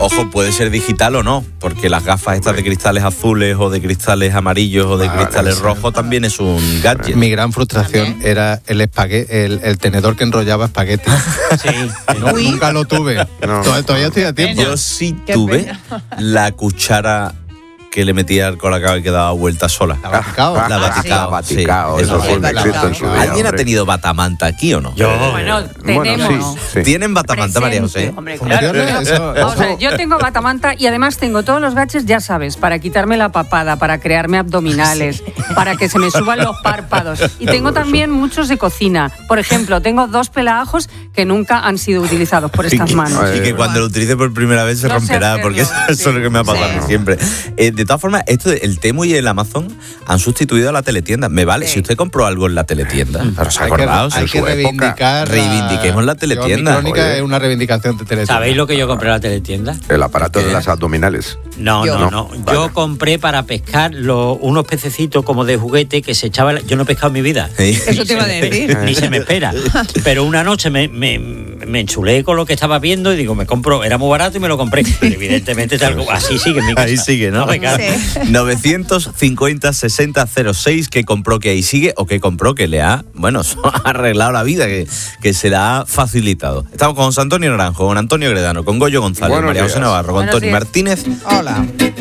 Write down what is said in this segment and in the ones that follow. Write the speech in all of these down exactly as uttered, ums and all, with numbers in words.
Ojo, puede ser digital o no, porque las gafas estas de cristales azules o de cristales amarillos o de vale, cristales sí. rojos también es un gadget. Mi gran frustración ¿También? era el espaguete, el, el tenedor que enrollaba espagueti. Sí. No, nunca lo tuve. No. Todavía, todavía estoy a tiempo. Yo sí Qué tuve pena. la cuchara que le metía al colacao y que daba vuelta sola. La Vaticao. La Vaticao, La Vaticao, sí. eso Sí, fue un el éxito en Vaticao. su día. ¿Alguien ha hombre. tenido batamanta aquí o no? Yo. Bueno, Bueno, tenemos. sí, sí. ¿Tienen batamanta, María José? Hombre, Funciona claro. eso. Vamos a ver, Ojo. yo tengo batamanta y además tengo todos los gadgets, ya sabes, para quitarme la papada, para crearme abdominales, para que se me suban los párpados. Y tengo también muchos de cocina. Por ejemplo, tengo dos pelajos que nunca han sido utilizados por estas manos. Y que cuando lo utilice por primera vez se No sé romperá, hacerlo, porque eso, sí. eso es lo que me ha pasado Sí. siempre. Eh, de todas formas, esto de- el Temu y el Amazon han sustituido a la teletienda. Me vale, Sí. si usted compró algo en la teletienda, pero os Hay que, acordaos, hay en que su época. reivindicar. Reivindiquemos la Yo, teletienda. Mi crónica Oye. es una reivindicación de teletienda. ¿Sabéis lo que yo compré en la teletienda? El aparato ¿Qué? de las abdominales. No, Yo. no, No, no. vale. Yo compré para pescar lo- unos pececitos como de juguete que se echaba. Yo no he pescado en mi vida. Sí. Eso te iba a Ni se me decir. espe- Ni se me espera. Pero una noche me, me, me enchulé con lo que estaba viendo y digo, me compro, era muy barato y me lo compré. Pero evidentemente tal, así sigue en mi casa. Ahí sigue, ¿no? me cago. Sí. novecientos cincuenta sesenta cero seis, que compró que ahí sigue o que compró que le ha, bueno, ha arreglado la vida, que, que se la ha facilitado. Estamos con José Antonio Naranjo, con Antonio Gredano, con Goyo González, Buenos María días. José Navarro, con Buenos Tony días. Martínez Hola.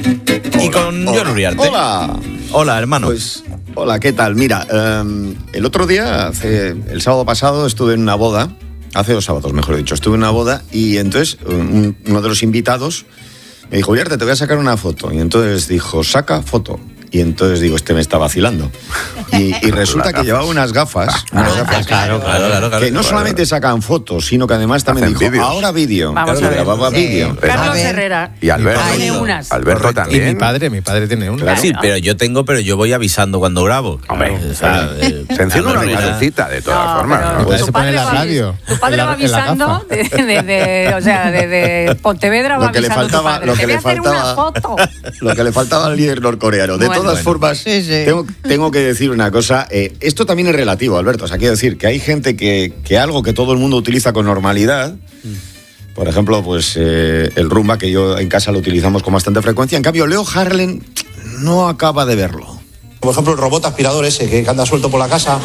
y con John Uriarte. Hola. Hola, hermano. Pues, hola, ¿qué tal? Mira, eh, el otro día, hace, el sábado pasado, estuve en una boda, hace dos sábados, mejor dicho, estuve en una boda y entonces un- uno de los invitados me dijo, Uriarte, te voy a sacar una foto. Y entonces dijo, saca foto. Y entonces digo, este me está vacilando. Y, y resulta que llevaba unas gafas, unas Ah, gafas claro, claro, claro, claro. que no solamente sacan fotos, sino que además también Hacen dijo, vídeos. ahora vídeo. Vamos Claro, a ver. grababa Sí. vídeo. Pero- Carlos A ver. Herrera. Y Alberto. Tiene Ay, unas. Alberto Correcto. Y también. mi padre, mi padre tiene una. Sí, pero yo tengo, pero yo voy avisando cuando grabo. Hombre, O sea, eh, se enciende una claro, mira. lucecita de todas No, formas, pero ¿no? Mi padre tu se pone en la va radio, avis- Tu padre en la- va en la avisando gafa. de, de- de- o sea, de, de Pontevedra va Lo que le avisando tu faltaba, padre. lo Te que voy le a hacer una faltaba, foto. lo que le faltaba al líder norcoreano. De Bueno. todas Bueno. formas, Sí, sí. Tengo, tengo que decir una cosa. eh, esto también es relativo, Alberto. O sea, quiero decir que hay gente que, que algo que todo el mundo utiliza con normalidad. Por ejemplo, pues eh, el rumba, que yo en casa lo utilizamos con bastante frecuencia. En cambio, Leo Harlem no acaba de verlo. Por ejemplo, el robot aspirador ese que anda suelto por la casa.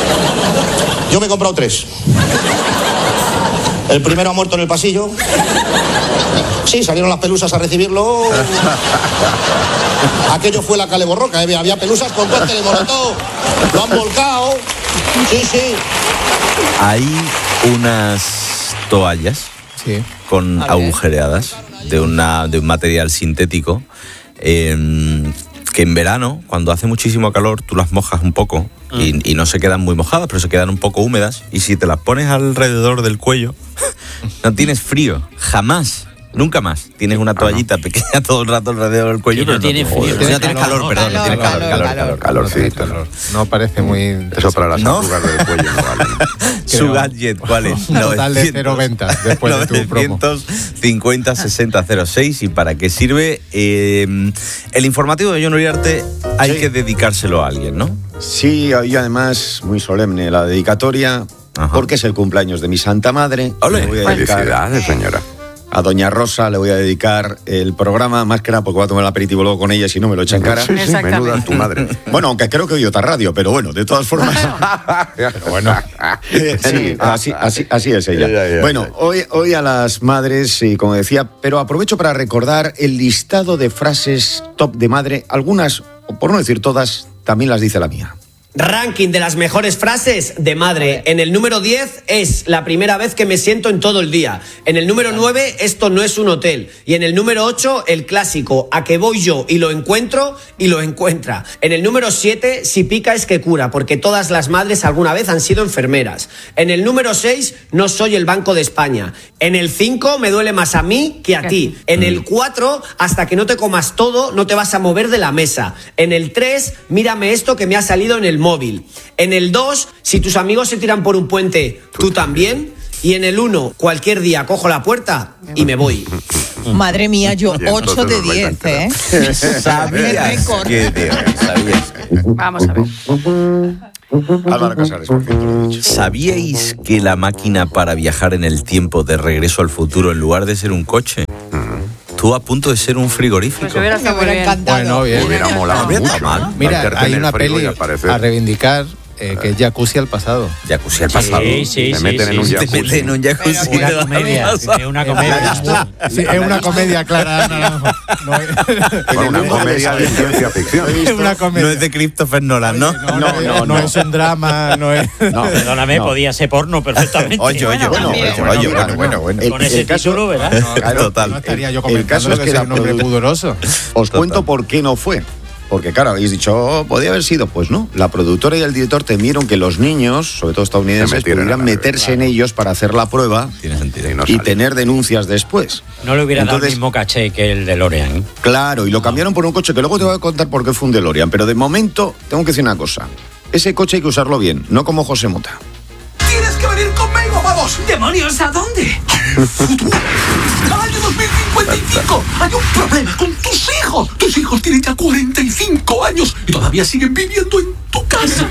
Yo me he comprado tres. El primero ha muerto en el pasillo. Sí, salieron las pelusas a recibirlo. Aquello fue la caleborroca, ¿eh? Había pelusas con cóctel molotov. Lo han volcado. Sí, sí. Hay unas toallas Sí. con A ver. agujereadas de, una, de un material sintético eh, que en verano, cuando hace muchísimo calor, tú las mojas un poco y, y no se quedan muy mojadas, pero se quedan un poco húmedas, y si te las pones alrededor del cuello, no tienes frío, jamás. Nunca más. Tienes una toallita pequeña todo el rato alrededor del cuello. Que no pero tiene joder, frío. no tienes calor, perdón. no Calor, tienes calor, calor, calor, calor. calor. Calorcito. Calor. No parece muy... Eso para las ¿No? arrugas del cuello no vale. Su Creo. gadget, ¿cuál es? Un total de cero ventas después de tu promo. novecientos cincuenta sesenta cero seis. ¿Y para qué sirve? Eh, el informativo de John Uriarte hay Sí. que dedicárselo a alguien, ¿no? Sí, y además, muy solemne la dedicatoria, Ajá. porque es el cumpleaños de mi Santa Madre. Ole. Le voy a dedicar Felicidades, señora. a Doña Rosa, le voy a dedicar el programa, más que nada porque voy a tomar el aperitivo luego con ella, si no me lo echa en cara. Sí, sí, Exactamente. menuda tu madre. Bueno, aunque creo que oye otra radio, pero bueno, de todas formas. Pero bueno. Eh, sí, así, así, así es ella. Ya, ya, bueno, ya. hoy, hoy a las madres, sí, como decía, pero aprovecho para recordar el listado de frases top de madre. Algunas, o por no decir todas, también las dice la mía. Ranking de las mejores frases de madre. En el número diez es la primera vez que me siento en todo el día. En el número nueve, esto no es un hotel. Y en el número ocho, el clásico, a que voy yo y lo encuentro y lo encuentra. En el número siete, si pica es que cura, porque todas las madres alguna vez han sido enfermeras. En el número seis, no soy el Banco de España. En el cinco, me duele más a mí que a ti. En el cuatro, hasta que no te comas todo, no te vas a mover de la mesa. En el tres, mírame esto que me ha salido en el móvil. En el dos, si tus amigos se tiran por un puente, tú también. Y en el uno, cualquier día cojo la puerta y me voy. Madre mía, yo Y entonces ocho de nos vais a diez, ¿eh? enterar. ¿Sabías récord. que, tío, sabías que- Vamos a ver. Álvaro Casares, por cierto, lo he dicho. ¿Sabíais que la máquina para viajar en el tiempo de Regreso al Futuro, en lugar de ser un coche, Estuvo a punto de ser un frigorífico. Pues hubiera estado muy bien. Bueno, bien. Me hubiera molado No está mucho. mal. ¿eh? Mira, Meterte hay en el una frigo y peli aparecer. a reivindicar eh, que es Jacuzzi al pasado. Jacuzzi al pasado. Sí, sí, Te sí. meten sí, en un sí. Te jacuzzi. meten en un jacuzzi. Una te vas a comedia, pasar. es una comedia. Sí, es una comedia, Clara Naranjo. No es, Bueno, una comedia de ciencia ficción. es una comedia. No es de Christopher Nolan, ¿no? No, no, no, no es un drama, no es... No, Perdóname, no. podía ser porno perfectamente. Oye, oye, Bueno, bueno, también. oye, oye, bueno, bueno, bueno. El- Con ese el caso- título, ¿verdad? No, Claro, total. No estaría yo El comentando caso es que que soy la un hombre produ- pudoroso. Os Total. cuento por qué no fue. Porque claro, habéis dicho, oh, podía haber sido. Pues no, la productora y el director temieron que los niños, sobre todo Se estadounidenses, metieran pudieran en la- meterse en ellos para hacer la prueba Tiene sentido. Y no y sale. tener denuncias después. No le hubiera dado Entonces- el mismo caché que el de Lorean. Claro, y lo cambiaron por un coche que luego te voy a contar por qué fue un DeLorean. Pero de momento, tengo que decir una cosa. Ese coche hay que usarlo bien, no como José Mota. ¡Tienes que venir conmigo, vamos! ¡Demonios, ¿a dónde? ¡Al futuro! ¡Año dos mil cincuenta y cinco! ¡Hay un problema con tus hijos! ¡Tus hijos tienen ya cuarenta y cinco años y todavía siguen viviendo en tu casa!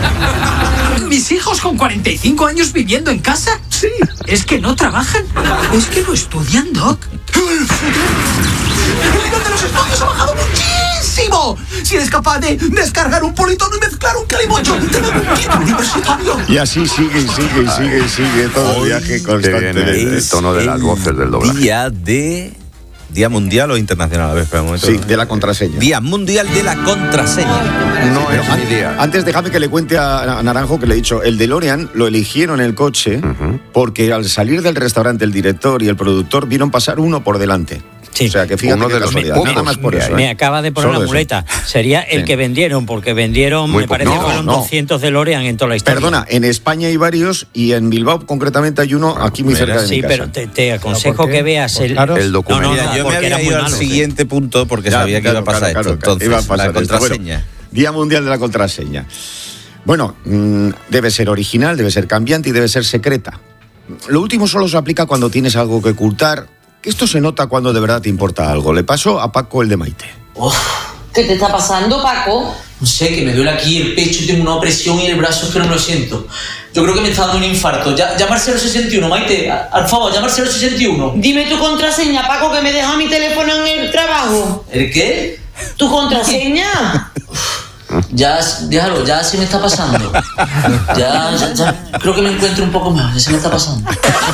¿Mis hijos con cuarenta y cinco años viviendo en casa? Sí. ¿Es que no trabajan? ¿Es que no estudian, Doc? ¡El futuro! ¡El nivel de los estudios ha bajado muchísimo! Si eres capaz de descargar un politono y mezclar un calimocho, te dan un título universitario. Y así sigue y sigue y sigue y sigue todo el viaje Que viene constantemente. el tono de las voces del doblaje. Día de... ¿Día mundial o internacional? A ver, espera un momento. Sí, de la contraseña. Día mundial de la contraseña. No Pero es an- mi día. Antes déjame que le cuente a a Naranjo que le he dicho, el DeLorean lo eligieron el coche porque al salir del restaurante el director y el productor vieron pasar uno por delante. Sí. O sea que fíjate Uno qué de los casualidad, pocos nada más por que eso. hay. Me ¿eh? acaba de poner Solo la eso. muleta. Sería el Sí. que vendieron, porque vendieron, Muy me poco. parece que No, fueron no. doscientos de Lorean en toda la historia. Perdona, en España hay varios y en Bilbao concretamente hay uno aquí muy cerca de mi Sí, casa. pero te, te aconsejo ¿por qué? que veas Por el, caros. El documento. No, no, Mira, no, yo me porque era había muy ido al malo. siguiente punto porque Ya, sabía que claro, iba a pasar claro, esto. claro, Entonces, iba a pasar la esto. contraseña. Bueno, Día Mundial de la Contraseña. Bueno, mm, debe ser original, debe ser cambiante y debe ser secreta. Lo último solo se aplica cuando tienes algo que ocultar, que esto se nota cuando de verdad te importa algo. Le pasó a Paco el de Maite. ¿Qué te está pasando, Paco? No sé, que me duele aquí el pecho y tengo una opresión y el brazo es que no lo siento. Yo creo que me está dando un infarto. Ya, llama al cero sesenta y uno, Maite. a- Al favor, llama al cero sesenta y uno. Dime tu contraseña, Paco, que me deja mi teléfono en el trabajo. ¿El qué? ¿Tu contraseña? Ya, déjalo, ya se me está pasando. Ya, ya, ya. Creo que me encuentro un poco mejor, ya se me está pasando.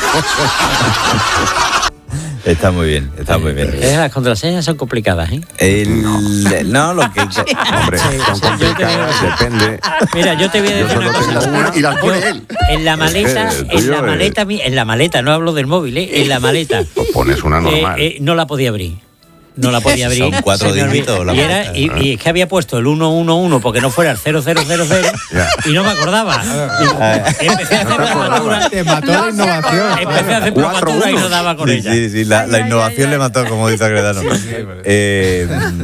Está muy bien, está muy bien. Eh, las contraseñas son complicadas, ¿eh? El, no, lo que... Hombre, son Sí, yo te- complicadas, depende. Mira, yo te voy a Yo decir una solo cosa. tengo una y las pone Yo, él. En la maleta, Es que el en tuyo la es- maleta, mi- en la maleta, no hablo del móvil, ¿eh? En la maleta. Pues pones una Eh, normal. eh, no la podía abrir. No la podía abrir. Son cuatro Se me olvidó. dígitos la y, era, maleta. y, y es que había puesto el ciento once porque no fuera el cero cero cero cero Ya. y no me acordaba. Y empecé a hacer probatura. Te mató la innovación. Empecé a hacer Cuatro probatura y no unos. daba con Sí, ella. sí, sí, la, la innovación le mató, como dice Agredano. Eh,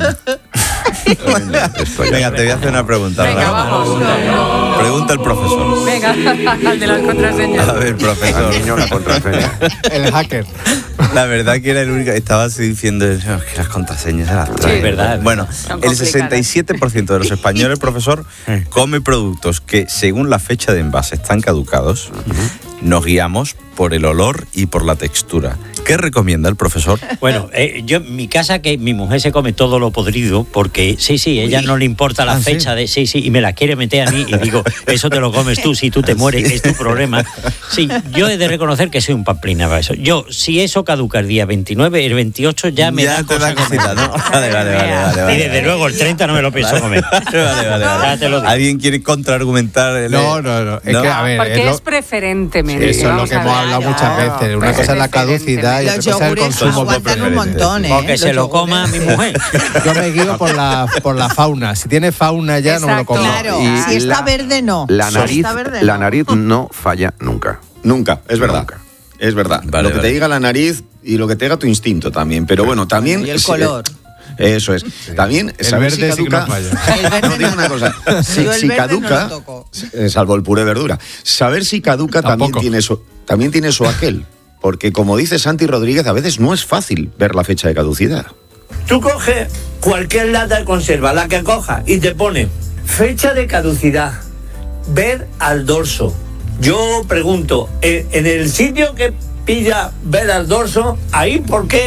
Esto ya venga, se te voy a hacer una pregunta. Venga, ahora. vamos. Pregunta el profesor. Venga, al de las contraseñas. A ver, profesor. Al niño la contraseña. El hacker. La verdad que era el único. Estaba así diciendo "No, que las contraseñas se las traen". es verdad. Bueno, Son el complicadas. sesenta y siete por ciento de los españoles, profesor, come productos que, según la fecha de envase, están caducados. Nos guiamos por el olor y por la textura. ¿Qué recomienda el profesor? Bueno, eh, yo en mi casa que mi mujer se come todo lo podrido porque sí, sí, ella no le importa la Ah, ¿sí? fecha de sí, sí, y me la quiere meter a mí y digo, eso te lo comes tú, si tú te mueres es tu problema. Sí, yo he de reconocer que soy un pamplina para eso. Yo, si eso caduca el día veintinueve, el veintiocho ya me Ya da te cosa da comer. cosita, ¿no? Vale, vale, vale, vale, vale. Y desde luego el treinta no me lo pienso comer. Vale, vale, vale, vale. Ya te lo digo. ¿Alguien quiere contraargumentar? el- No, no, no. Es que, a ver, Porque es lo- es preferentemente. eso es lo vamos que a hemos ver. hablado claro. muchas veces. Una cosa es la caducidad y otra Los cosa es el yogures consumo por aguantan un preferencia. montón, ¿eh? Porque se Los lo yogures. coma mi mujer. Yo me guío por la, por la fauna. Si tiene fauna ya no me lo Exacto. como. Claro, Y si está la- verde, no. La Si nariz, está verde, la no. nariz no falla nunca. Nunca, es verdad. Nunca. Es verdad. Vale, lo que vale. te diga la nariz y lo que te diga tu instinto también. Pero bueno, también. Y el sí, color. eh, Eso es. También El saber verde si sí que caduca. no falla. El verde No, digo no. una cosa. Si, Yo el si verde no caduca, lo toco. eh, salvo el puré verdura, saber si caduca también Tampoco. tiene, su, también tiene su aquel. Porque como dice Santi Rodríguez, a veces no es fácil ver la fecha de caducidad. Tú coges cualquier lata de conserva, la que cojas, y te pone fecha de caducidad, ver al dorso. Yo pregunto, en, en el sitio que pilla ver al dorso, ahí por qué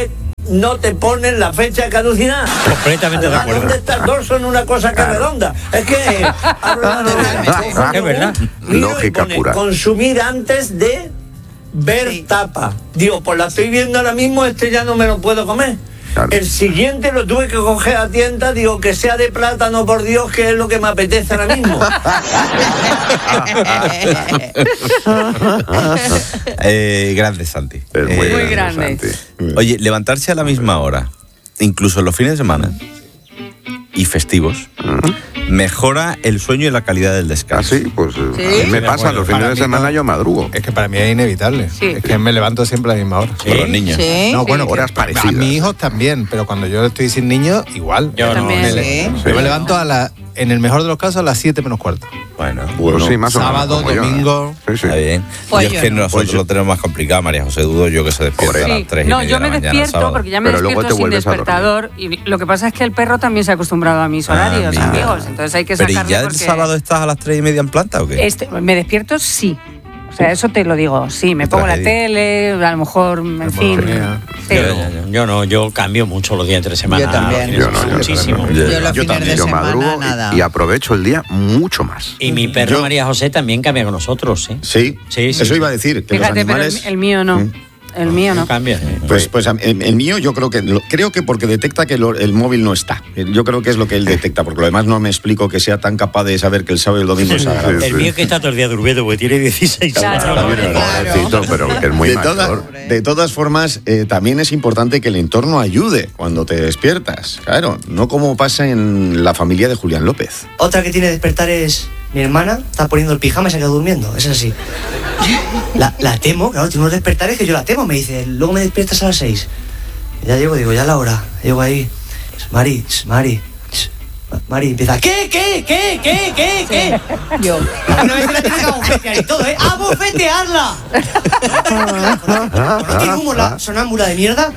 no te ponen la fecha de caducidad. Completamente de acuerdo. ¿Dónde está el dorso en una cosa que es redonda? Es que... Es verdad. Lógica pone, pura. consumir antes de ver sí. tapa. Digo, pues la estoy viendo ahora mismo, este ya no me lo puedo comer. Claro. El siguiente lo tuve que coger a tienda, digo que sea de plátano, por Dios, que es lo que me apetece ahora mismo. eh, grande, Santi. Es muy, muy grande. grande. Santi. Oye, levantarse a la misma hora, incluso en los fines de semana y festivos, uh-huh. mejora el sueño y la calidad del descanso. Ah, sí, pues ¿Sí? a mí me pasa, Bueno, los fines de semana no, yo madrugo. Es que para mí es inevitable. Sí. Es que me levanto siempre a la misma hora. ¿Sí? Con los niños. Sí. No, bueno, Horas que- parecidas. A mis hijos también, pero cuando yo estoy sin niños, igual. Yo no, también. Me le- Sí. Yo me levanto a la, en el mejor de los casos a las siete menos cuarto. Bueno, Bueno, sí, más o menos. Sábado, como yo, ¿eh? domingo. Sí, sí. está bien. Pues yo yo es que no. nosotros Pues yo- lo tenemos más complicado, María José. Dudo yo que se despierte a Sí. las tres y No, media yo de me la mañana el despierto sábado. porque ya me Pero luego despierto te sin vuelves a dormir. despertador y lo que pasa es que el perro también se ha acostumbrado a mis Ah, horarios, mira. amigos, entonces hay que Pero ¿y sacarle ya el porque sábado estás a las tres y media en planta o qué? este, me despierto sí. O sea, eso te lo digo, sí, me Qué pongo la tragedia. tele, a lo mejor, en fin. monotonía. sí. Yo, yo- yo no, yo cambio mucho los días entre semana. Yo también. los fines de Yo no, semana, yo muchísimo. también. Yo los Yo fines también. de Yo semana madrugo nada. y, y aprovecho el día mucho más. Y mi perro Yo- María José también cambia con nosotros, ¿sí? Sí, Sí, sí, eso sí. iba a decir. Que Fíjate, los pero animales... el, el mío no. Mm. El mío no. Cambia. ¿eh? Pues, pues a- el, el mío yo creo que lo- creo que porque detecta que lo- el móvil no está. Yo creo que es lo que él detecta, porque lo demás no me explico que sea tan capaz de saber que el sábado y el domingo es sagrado. El mío que está todo el día durmiendo porque tiene dieciséis años. Claro. También es verdad. Pobrecito, pero que es muy de, mayor. toda- de todas formas, eh, también es importante que el entorno ayude cuando te despiertas. Claro, no como pasa en la familia de Julián López. Otra que tiene despertar es mi hermana, está poniendo el pijama y se ha quedado durmiendo, es así. La, la temo, claro, tiene unos despertares que yo la temo, me dice, luego me despiertas a las seis. Y ya llego, digo, ya es la hora, llego ahí, Mari, Mari, Mari, empieza, ¿qué, qué, qué, qué, qué, qué? Yo. Una vez que la tienes que abofetear y todo, ¿eh? ¡Abofetearla! ¿No tiene humo la sonámbula de mierda?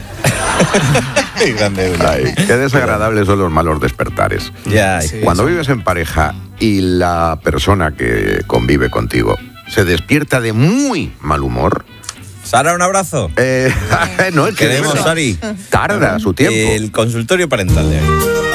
Qué grande, Ay, qué desagradables son los malos despertares. Ya, Sí. Cuando vives en pareja y la persona que convive contigo se despierta de muy mal humor, Sara, un abrazo. eh, no es que Queremos, Sari. tarda su tiempo. El consultorio parental de hoy.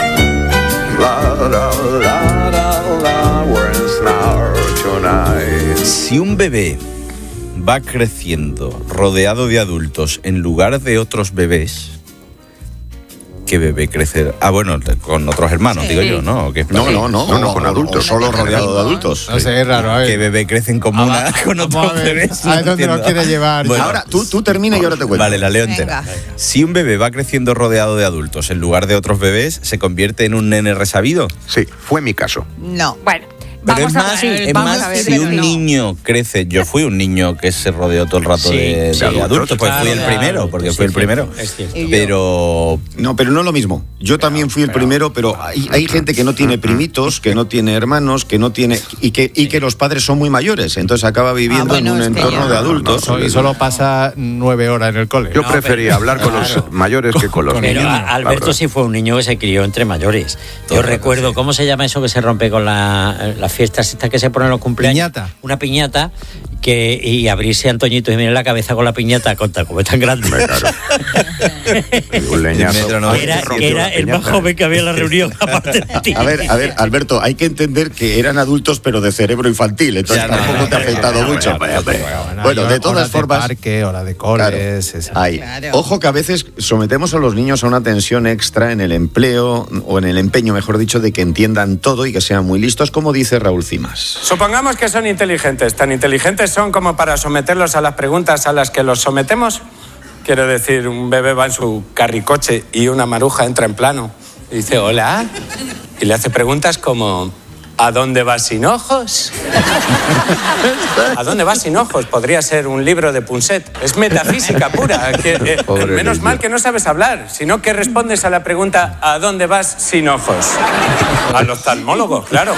La, la, la, la, la, where's now tonight? Si un bebé va creciendo rodeado de adultos en lugar de otros bebés, ¿qué bebé crece? Ah, bueno, con otros hermanos, Sí. digo yo, ¿no? ¿O qué? No, no, no, No, no, con o- adultos. o solo rodeado de adultos. No sé, es raro. A ver. ¿Qué bebé crece en comuna con Vamos otros a ver, bebés? a ver No dónde nos entiendo. quiere llevar. Bueno, Ahora, tú, tú termina y ahora te cuento. Vale, la leo Venga. entera. Si un bebé va creciendo rodeado de adultos en lugar de otros bebés, ¿se convierte en un nene resabido? Sí, fue mi caso. No. Bueno, Pero vamos es a más, ver, es vamos más a ver, si un no. niño crece. Yo fui un niño que se rodeó todo el rato Sí, de, sí, de adultos, adultos, pues claro, fui el claro. primero, porque Sí, fui el es primero. cierto, es cierto. Y yo. Pero No, pero no es lo mismo. Yo también fui el primero, pero hay, hay gente que no tiene primitos, que no tiene hermanos, que no tiene y que y que los padres son muy mayores, entonces acaba viviendo Ah, bueno, en un es que entorno ya- de adultos. So- y solo pasa nueve horas en el cole. Yo No, prefería pero- hablar con claro. los mayores que con los Con niños. Pero niños, a- Alberto la sí fue un niño que se crió entre mayores. Todo Yo el rato, recuerdo, sí. ¿cómo se llama eso que se rompe con la- las fiestas estas que se ponen en los cumpleaños? Piñata. Una piñata que, y abrirse a Antoñito y mirar la cabeza con la piñata, conta, como es tan grande. Hombre, claro. Un leñazo. metro no- Era, Rompió que era la el más piñata. joven que había en la reunión, aparte de ti. A ver, a ver, Alberto, hay que entender que eran adultos pero de cerebro infantil, entonces Ya, no, tampoco no, te ha no, afectado no, no, mucho. no, no, no, no, Bueno, Bueno, hay de todas horas formas, De parque, hora de coles. esa- Ahí. Claro. Ojo que a veces sometemos a los niños a una tensión extra en el empleo, o en el empeño, mejor dicho, de que entiendan todo y que sean muy listos, como dice Raúl Cimas. Supongamos que son inteligentes. ¿Tan inteligentes son como para someterlos a las preguntas a las que los sometemos? Quiero decir, un bebé va en su carricoche y una maruja entra en plano y dice, hola, y le hace preguntas como, ¿a dónde vas sin ojos? ¿A dónde vas sin ojos? Podría ser un libro de Punset. Es metafísica pura. Que, eh, Pobre menos niño. mal que no sabes hablar, sino que respondes a la pregunta, ¿a dónde vas sin ojos? Al oftalmólogo, claro.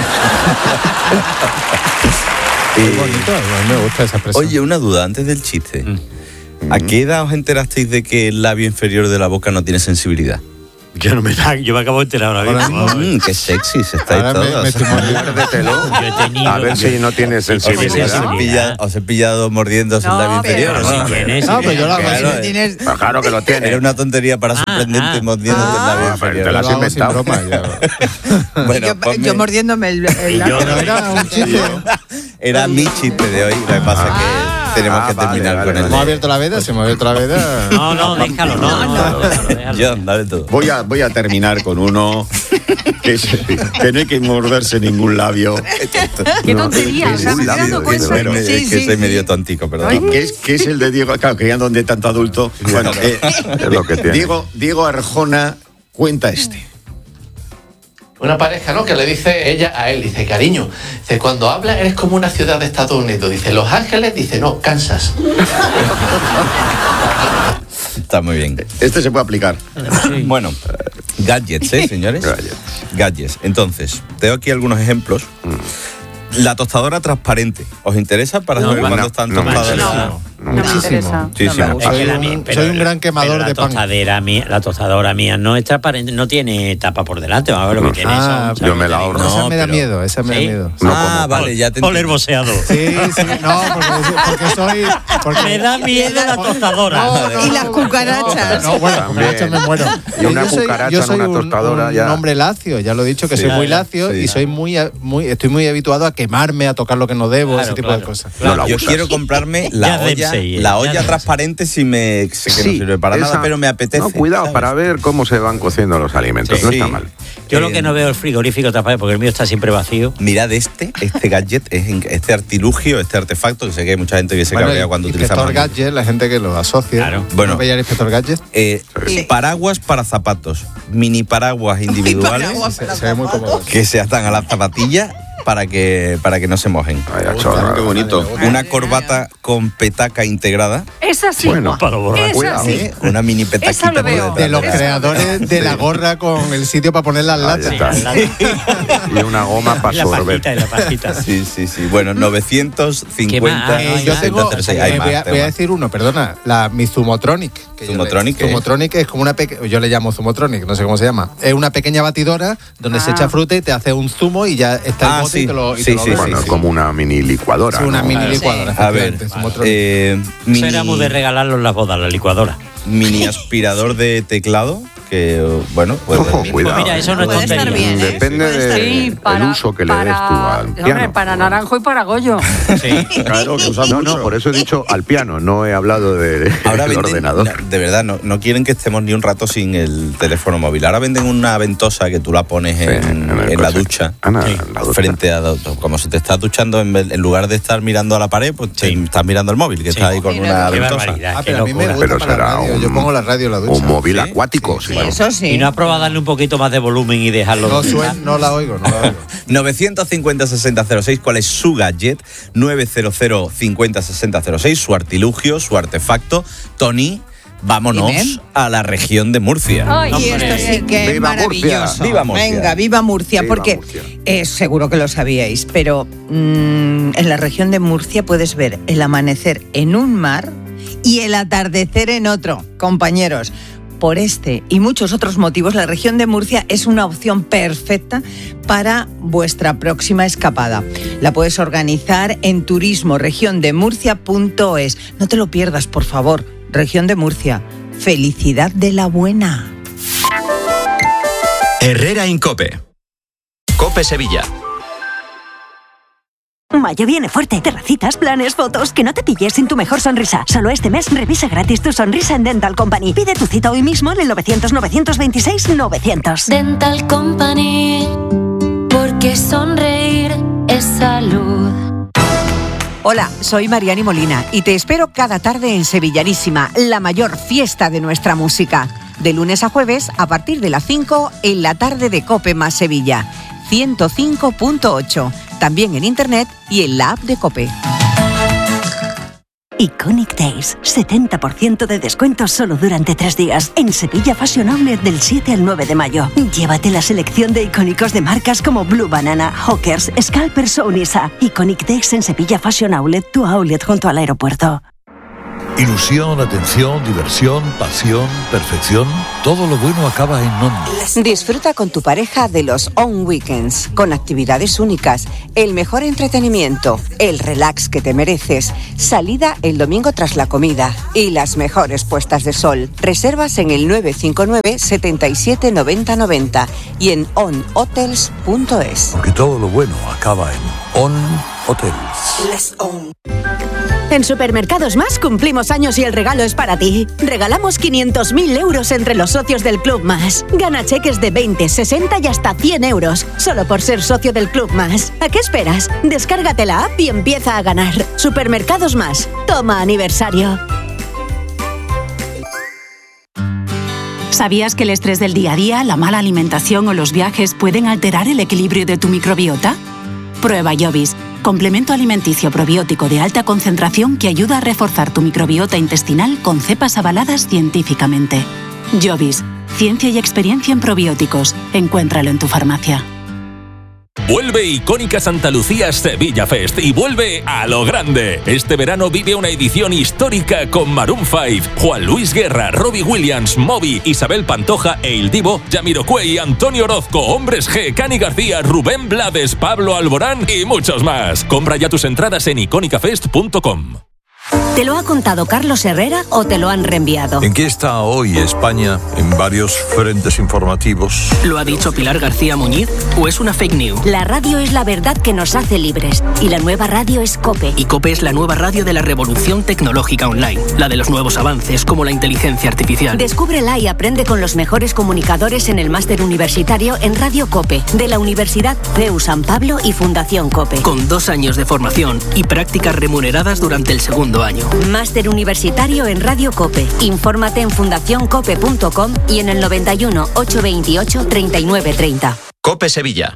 Qué bonito, a mí me gusta esa expresión. Oye, una duda antes del chiste. Mm. ¿A qué edad os enterasteis de que el labio inferior de la boca no tiene sensibilidad? Yo no me yo me acabo de enterar ahora mismo. Mm, qué sexy se estáis Ahora me- todos. me estoy Muérdetelo. Yo he tenido- A ver si no tienes Os he, sensibilidad. pillado, os he pillado mordiéndose el No, labio pero- inferior. Pero ¿no? sí tienes, No, sí pero yo lo hago Claro, así. eh. Tienes... Pues claro que lo tiene. Era una tontería para sorprendente ah. mordiéndose el labio Ah, pero te inferior. la has Yo lo hago sin inventado. broma, ya. Bueno, yo, ponme- yo mordiéndome el, el Y yo- Pero era un chiste. Era mi chiste de hoy. Lo que pasa es que tenemos Ah, que vale, terminar vale, con vale. el. Hemos abierto la veda, se me ha abierto la veda. No, no, déjalo, no, no, no, déjalo, déjalo. John, dale tú. Voy a, voy a terminar con uno que, es- que no hay que morderse ningún labio. Qué No, tontería, es o sea, me un estoy dando labio, cuenta. dice, Bueno, Sí, es que sí, soy sí. medio tontico, perdón. Que es, que es el de Diego, claro, que ya donde tanto adulto. Bueno, eh, Es lo que tiene. Diego, Diego Arjona cuenta este. Una pareja, ¿no? Que le dice ella a él, dice, cariño, dice, cuando hablas eres como una ciudad de Estados Unidos. Dice, Los Ángeles, dice, no, Kansas. Está muy bien. Este se puede aplicar. Bueno, gadgets, ¿eh, señores? Gadgets. Gadgets. Entonces, tengo aquí algunos ejemplos. La tostadora transparente. ¿Os interesa para No, saber no, cuándo no, están no me tostadas? interesa. No me interesa. Muchísimo. Es que Soy la un- mía- pero- soy un gran quemador pero la de pan. tostadera mía, la tostadora mía no es transparente, no tiene tapa por delante, vamos a ver lo que tiene Ah, eso. yo me la ahorro. No, esa me da pero- miedo, esa me ¿Sí? da miedo. No ah, como vale, ya te Oler entiendo. boceado. Sí, sí, no, porque, porque soy... Porque, Me da miedo la tostadora. No, no, Y las no, cucarachas. No, bueno, También. cucarachas me muero. Y una Yo soy- cucaracha yo en soy una un- tostadora un, ya. hombre lacio, ya lo he dicho, que Sí, soy muy claro, lacio sí. y soy muy, muy, estoy muy habituado a quemarme, a tocar lo que no debo, Claro, ese tipo claro. de cosas. No la Yo usas. quiero comprarme Ya la debe olla, ser, ya la debe olla ser. transparente si me sé que Sí, no sirve para esa- nada, pero me apetece. No, cuidado, ¿sabes? para ver cómo se van cociendo los alimentos. Sí. No Sí. está mal. Yo lo Eh, que no veo es el frigorífico tapado, porque el mío está siempre vacío. Mirad este, este gadget, es in- este artilugio, este artefacto, que sé que hay mucha gente que se Bueno, cabrea el cuando Inspector utilizamos. Gadget, la gente que lo asocia. Claro. Bueno. ¿No veía el Inspector Gadget? Eh, Sí. Paraguas para zapatos, mini paraguas individuales paraguas Se, se ve muy cómodo. que se atan a las zapatillas para que, para que no se mojen. Vaya chorrada. Qué bonito. Una corbata con petaca integrada, Esa sí. Bueno, Para borrar. Esa cuidado. sí. ¿eh? Una mini petaquita Esa lo por veo. detrás. De los Eso. creadores de la gorra con el sitio para poner las Ahí latas. está. Y una goma para La sorber. pajita, la pajita. Sí, sí, sí. Bueno, novecientos ¿Qué cincuenta. más? Eh, yo tengo, ciento trece. Hay eh, más, voy, a, tengo voy a más. decir uno, perdona, la, mi Zumotronic. que yo le- ¿Zumotronic qué es? Zumotronic es como una pequeña, yo le llamo Zumotronic, no sé cómo se llama. Es una pequeña batidora donde se Ah. echa fruta y te hace un zumo y ya está el Ah, bote sí. y te lo, y Sí, te lo sí, bebes. Bueno, es como una mini licuadora. Es una ¿no? mini Claro. licuadora. A ver, efectivamente, Zumotronic. eh, Eso mini, éramos de regalarlo en las bodas, la licuadora. mini aspirador de teclado, que bueno, pues Ojo, cuidado. Pues mira, eso no es Puede estar tontería. bien, ¿eh? Depende Puede estar del Sí, para, uso que le des tú para- al hombre, piano. para Naranjo y para Goyo. Sí. Claro, que usan No, mucho. no, por eso he dicho al piano, no he hablado de- ahora del venden, ordenador. na- de verdad, no, no quieren que estemos ni un rato sin el teléfono móvil. Ahora venden una ventosa que tú la pones Sí, en, en el en la coche. ducha. Ah, no, Sí. en la ducha. Frente a, como si te estás duchando, en, vez- en lugar de estar mirando a la pared, pues te- estás mirando el móvil, que Sí. está ahí con Qué una ventosa. barbaridad. Ah, qué pero a mí me locura. gusta Pero para la será radio. un- Yo pongo la radio en la ducha. Un móvil ¿Sí? acuático, sí. Sí, eso sí. Y no ha probado darle un poquito más de volumen y dejarlo. No, de- suen- no la oigo, no la oigo. novecientos cincuenta sesenta cero seis, ¿cuál es su gadget? novecientos cincuenta sesenta cero seis, su artilugio, su artefacto. Tony, vámonos Dime. a la región de Murcia. Ay, Y esto sí que es Viva Murcia. maravilloso. Viva Murcia. Venga, viva Murcia, Viva porque Murcia. eh, seguro que lo sabíais, pero mm, en la región de Murcia puedes ver el amanecer en un mar y el atardecer en otro, compañeros. Por este y muchos otros motivos, la región de Murcia es una opción perfecta para vuestra próxima escapada. La puedes organizar en turismo región de murcia punto es. No te lo pierdas, por favor. Región de Murcia. Felicidad de la buena. Herrera Incope. Cope Sevilla. Mayo viene fuerte. Terracitas, planes, fotos. Que no te pilles sin tu mejor sonrisa. Solo este mes revisa gratis tu sonrisa en Dental Company. Pide tu cita hoy mismo en el novecientos, novecientos veintiséis, novecientos. Dental Company, porque sonreír es salud. Hola, soy Mariani Molina y te espero cada tarde en Sevillanísima, la mayor fiesta de nuestra música. De lunes a jueves, a partir de las cinco, en la tarde de Cope más Sevilla. ciento cinco punto ocho. También en internet y en la app de Cope. Iconic Days. setenta por ciento de descuento solo durante tres días. En Sevilla Fashion Outlet del siete al nueve de mayo. Llévate la selección de icónicos de marcas como Blue Banana, Hawkers, Scalpers o Unisa. Iconic Days en Sevilla Fashion Outlet, tu outlet junto al aeropuerto. Ilusión, atención, diversión, pasión, perfección. Todo lo bueno acaba en On. Disfruta con tu pareja de los On Weekends, con actividades únicas, el mejor entretenimiento, el relax que te mereces, salida el domingo tras la comida y las mejores puestas de sol. Reservas en el nueve cinco nueve, setenta y siete, noventa noventa y en on hotels punto es. Porque todo lo bueno acaba en On Hotels. Les On. En Supermercados Más cumplimos años y el regalo es para ti. Regalamos quinientos mil euros entre los socios del Club Más. Gana cheques de veinte, sesenta y hasta cien euros, solo por ser socio del Club Más. ¿A qué esperas? Descárgate la app y empieza a ganar. Supermercados Más. Toma aniversario. ¿Sabías que el estrés del día a día, la mala alimentación o los viajes pueden alterar el equilibrio de tu microbiota? Prueba Jovis, complemento alimenticio probiótico de alta concentración que ayuda a reforzar tu microbiota intestinal con cepas avaladas científicamente. Jovis, ciencia y experiencia en probióticos. Encuéntralo en tu farmacia. Vuelve Icónica Santa Lucía Sevilla Fest y vuelve a lo grande. Este verano vive una edición histórica con Maroon cinco, Juan Luis Guerra, Robbie Williams, Moby, Isabel Pantoja e Il Divo, Jamiroquai, Antonio Orozco, Hombres G, Cani García, Rubén Blades, Pablo Alborán y muchos más. Compra ya tus entradas en icónica fest punto com. ¿Te lo ha contado Carlos Herrera o te lo han reenviado? ¿En qué está hoy España en varios frentes informativos? ¿Lo ha dicho Pilar García Muñiz o es una fake news? La radio es la verdad que nos hace libres y la nueva radio es COPE. Y COPE es la nueva radio de la revolución tecnológica online, la de los nuevos avances como la inteligencia artificial. Descúbrela y aprende con los mejores comunicadores en el máster universitario en Radio COPE de la Universidad C E U San Pablo y Fundación COPE. Con dos años de formación y prácticas remuneradas durante el segundo año. Máster universitario en Radio COPE. Infórmate en fundación cope punto com y en el noventa y uno, ochocientos veintiocho, treinta y nueve treinta. COPE Sevilla.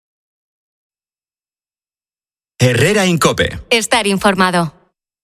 Herrera en COPE. Estar informado.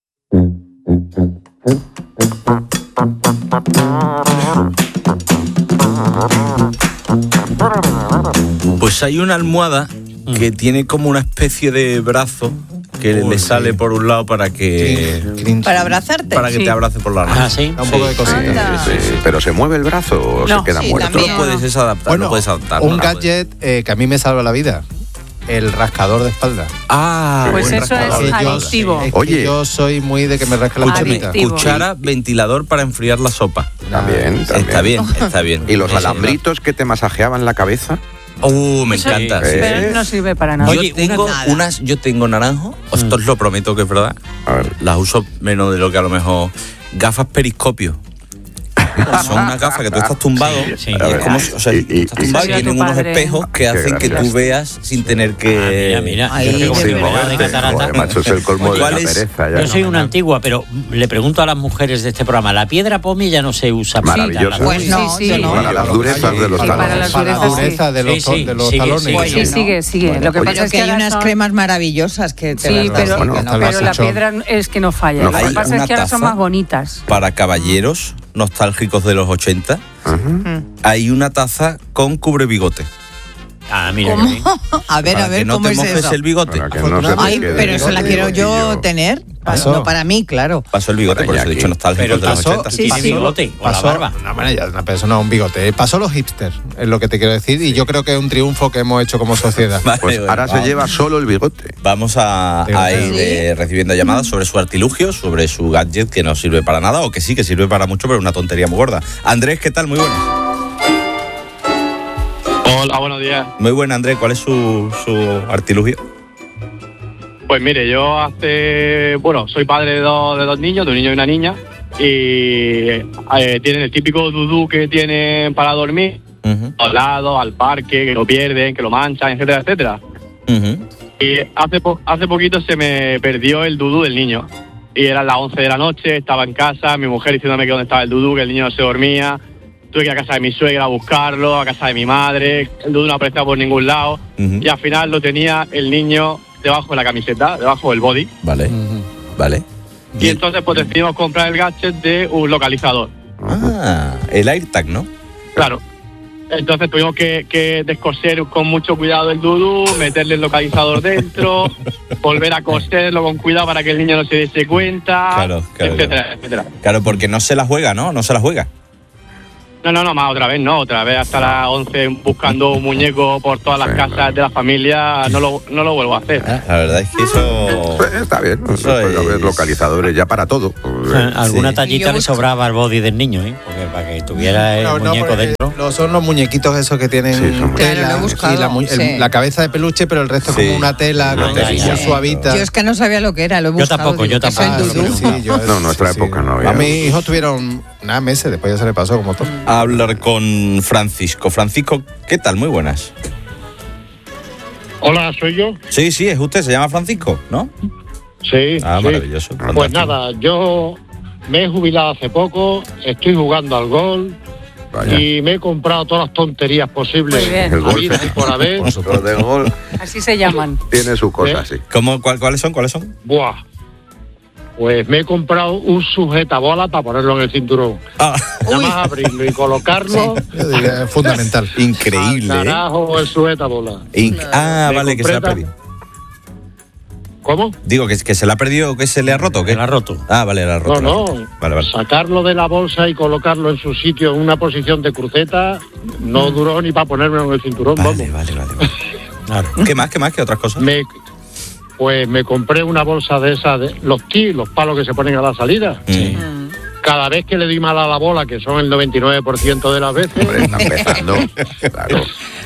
Pues hay una almohada que tiene como una especie de brazo que oh, le sale sí. por un lado para que... Para abrazarte. Para que sí. te abrace por la mano. Ah, sí. Da un sí. poco de cosita. Sí, sí. Pero ¿se mueve el brazo o no, se queda sí, muerto? Tú lo puedes adaptar, bueno, lo puedes adaptar. Un no gadget eh, que a mí me salva la vida. El rascador de espalda. Ah, pues eso es adictivo. Es Oye, yo soy muy de que me rasque la espalda. Cuchara, ventilador para enfriar la sopa. También, también. Está bien, está bien. ¿Y los Eso, alambritos que te masajeaban la cabeza? Uh, me Eso encanta. Sí, sí. pero no sirve para nada. Yo Oye, tengo una- unas, yo tengo naranjo, os mm. os lo prometo que es verdad. A ver. Las uso menos de lo que a lo mejor. Gafas periscopio. Son unas gafas que tú estás tumbado. Sí, sí. Y es como, o sea, Y- y- estás tumbado y y- tienen tu unos padre. espejos que hacen que tú gracia. veas sin tener que. Ah, mira, mira. Ay, Yo tengo de que verdad. operar de catarata. Joder, macho, es el colmo de ¿Cuál la es? pereza. Ya. Yo soy una antigua, pero le pregunto a las mujeres de este programa, la piedra pome ya no se usa para Maravillosa. quitar la Pues dureza. no, Sí, sí. yo no. Para las durezas de los Y para talones. las Para la durezas, dureza de los, Sí, sí, de los sigue, talones. sigue. Sí, sigue, sigue. Lo que Oye, pasa Pero es que que hay ahora unas son- cremas maravillosas que te Sí, las das, pero, bueno, que no te las pero la hecho. piedra es que no falla. No Lo que falla. pasa Una es que ahora son taza más bonitas. Para caballeros nostálgicos de los ochenta, hay una taza con cubre bigote. Ah, mira. ¿Cómo? que bien. A ver, Para a ver, que no ¿cómo te es mojes eso? el bigote. Para que no se te Ay, quede pero eso la el quiero yo bigotillo. tener. Pasó. No para mí, claro. Pasó el bigote, Para por eso he Iñaki. dicho nostálgicos Pero de los pasó- ochenta. Sí, Tiene sí. bigote o la Pasó, barba. no, bueno, ya una persona un bigote. Pasó los hipsters, es lo que te quiero decir, y yo creo que es un triunfo que hemos hecho como sociedad. Vale, Pues bueno, ahora se vamos. lleva solo el bigote. Vamos a, Digo, a ir ¿sí? eh, recibiendo llamadas sobre su artilugio, sobre su gadget que no sirve para nada, o que sí, que sirve para mucho, pero es una tontería muy gorda. Andrés, ¿qué tal? Muy buenas. Hola, buenos días. Muy buena, Andrés. ¿Cuál es su, su artilugio? Pues mire, yo hace... Bueno, soy padre de dos, de dos niños, de un niño y una niña, y eh, tienen el típico dudú que tienen para dormir, Uh-huh. al lado, al parque, que lo pierden, que lo manchan, etcétera, etcétera. Uh-huh. Y hace, po- hace poquito se me perdió el dudú del niño. Y eran las once de la noche, estaba en casa, mi mujer diciéndome que dónde estaba el dudú, que el niño no se dormía. Tuve que ir a casa de mi suegra a buscarlo, a casa de mi madre, el dudú no aparecía por ningún lado. Uh-huh. Y al final lo tenía el niño debajo de la camiseta, debajo del body. Vale, vale. Y entonces pues decidimos comprar el gadget de un localizador. Ah, el AirTag, ¿no? Claro. Entonces tuvimos que, que descoser con mucho cuidado el dudú, meterle el localizador dentro, volver a coserlo con cuidado para que el niño no se diese cuenta, Claro, claro, etcétera, claro. etcétera. Claro, porque no se la juega, ¿no? No se la juega. No, no, no, más otra vez no, otra vez hasta las once buscando un muñeco por todas las casas de la familia, no lo, no lo vuelvo a hacer. La verdad es que eso... Pues está bien, puede haber localizadores ya para todo. Alguna Sí. tallita le sobraba al body del niño, ¿eh? Porque para que tuviera el No, no, muñeco porque dentro. lo- son los muñequitos esos que tienen son tela, Claro, lo he buscado, y la, mu- el- sí. la cabeza de peluche, pero el resto Sí. como una tela, Una con tela, muy ya. suavita. Yo es que no sabía lo que era, lo he Yo buscado. tampoco, digo, yo ¿qué es el tampoco. dudú? Sí, yo- No, nuestra sí. época no había. A mis hijos tuvieron nada meses, después ya se le pasó como todo. A hablar con Francisco. Francisco, ¿qué tal? Muy buenas. Hola, ¿soy yo? Sí, sí, es usted, se llama Francisco, ¿no? Sí. Ah, sí. maravilloso. Pues fantástico. nada, yo me he jubilado hace poco, estoy jugando al golf Vaya. y me he comprado todas las tonterías posibles. Muy bien. El golf. habidas y por haber. Los de golf Así se llaman. tiene su cosa, sí. ¿Cómo, cuál- ¿Cuáles son? ¿Cuáles son? Buah. Pues me he comprado un sujetabola para ponerlo en el cinturón. Ah, Nada más abrirlo y colocarlo. Yo diría, es fundamental. increíble, al ¿eh? carajo, el sujetabola. Inc- ah, Me vale, que se la ha completa. perdido. ¿Cómo? Digo, que, que se la ha perdido, que se le ha roto, ¿qué? La ha roto. Ah, vale, la ha roto. No, la ha no. roto. Vale, vale. Sacarlo de la bolsa y colocarlo en su sitio en una posición de cruceta no duró ni para ponérmelo en el cinturón. Vale, vamos. vale, vale, vale. Claro. ¿Qué más? ¿Qué más? ¿Qué otras cosas? Me, pues me compré una bolsa de esas, de los tis, los palos que se ponen a la salida. Sí. Cada vez que le doy mal a la bola, que son el noventa y nueve por ciento de las veces, Hombre, está empezando. Claro.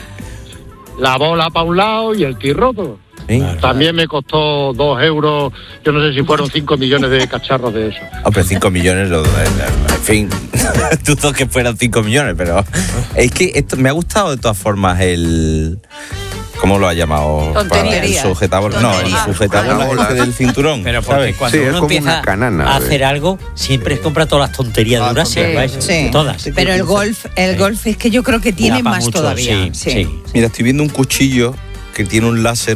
la bola para un lado y el tis roto. Sí. También me costó dos euros, yo no sé si fueron cinco millones de cacharros de eso. Hombre, cinco millones, lo- en fin, dudo que fueran cinco millones, pero es que esto, me ha gustado de todas formas el... ¿Cómo lo ha llamado? Tontería. El sujetador. No, el Tontería. sujetador ese del cinturón. Pero porque ¿sabes? cuando Sí, es uno como empieza una canana, a ¿ves? hacer algo, siempre compra todas las tonterías de Ah, Eurasia, sí, ¿vais? Sí. Todas. Pero el golf, el Sí. golf es que yo creo que tiene Da pa' más mucho, todavía. sí, sí. Mira, estoy viendo un cuchillo que tiene un láser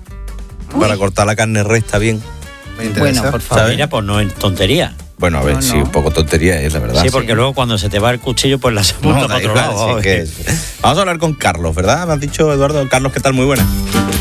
para cortar la carne recta bien. Me interesa. Bueno, por favor. ¿sabes? Mira, pues no es tontería. Bueno, a ver, No, sí, no. un poco tontería es, la verdad. Sí, porque luego cuando se te va el cuchillo, pues la se apunta No, para da otro igual, lado. sí, que es. Vamos a hablar con Carlos, ¿verdad? Me has dicho, Eduardo. Carlos, ¿qué tal? Muy buena.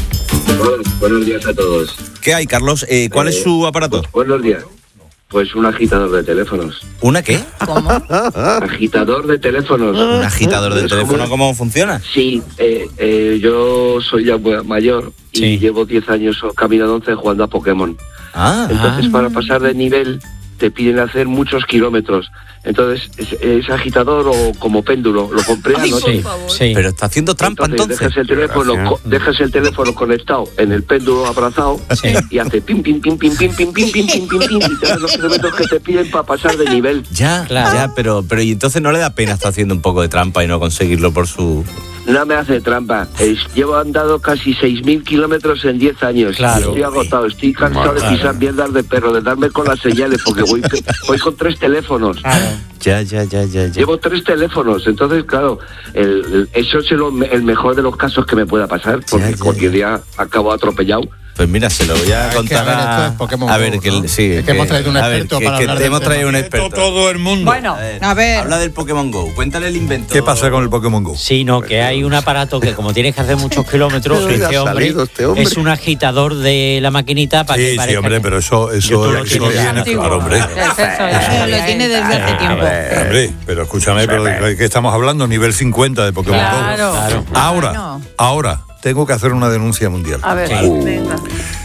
Buenos días a todos. ¿Qué hay, Carlos? Eh, ¿Cuál es Eh, su aparato? Buenos días. Pues un agitador de teléfonos. ¿Una qué? ¿Cómo? Agitador de teléfonos. ¿Un agitador de Es teléfono? como- ¿Cómo funciona? Sí, eh, eh, yo soy ya muy mayor y Sí. llevo diez años o camino de once jugando a Pokémon. Ah, Entonces, para pasar de nivel, te piden hacer muchos kilómetros. Entonces, es, es agitador o como péndulo. Lo compré Ay, anoche. Sí, sí. pero está haciendo trampa entonces. Dejas el teléfono, co- dejas el teléfono conectado en el péndulo abrazado Sí. y hace pim pim pim pim pim pim pim pim pim pim pim y te das los kilómetros que te piden para pasar de nivel. Ya, Claro. ya, pero, pero y entonces no le da pena estar haciendo un poco de trampa y no conseguirlo por su... No me hace trampa. Es- llevo andado casi seis mil kilómetros en diez años. Claro. Estoy agotado, estoy cansado de pisar mierdas de perro, de darme con las señales, porque voy, voy con tres teléfonos. Ya, ya, ya, ya, ya. Llevo tres teléfonos, entonces, claro, el, el- eso es el, el mejor de los casos que me pueda pasar, porque Ya, ya, cualquier día acabo atropellado. Pues mira, se lo voy a Es que, contar a ver, esto a... es Pokémon a Go, ver, que ¿no? el- sí. Es que hemos traído un a ver, experto que- para que hablar te del hemos traído un tema. experto. Todo el mundo. Bueno, A ver. Habla del Pokémon Go. Cuéntale el invento. ¿Qué pasa con el Pokémon Go? Sí, no, que hay un aparato que como tienes que hacer muchos kilómetros, ¿De dónde este ha hombre, salido este hombre? es un agitador de la maquinita para que Sí, sí, parezca hombre, que- pero eso, Yo eso, tú lo eso tienes ya viene, antiguo. claro, hombre. Es eso, Pero lo tiene desde hace tiempo. Hombre, pero escúchame, pero ¿de qué estamos hablando? Nivel cincuenta de Pokémon Claro. Go. Claro. Ahora, Bueno. ahora, tengo que hacer una denuncia mundial. A ver, Sí. venga.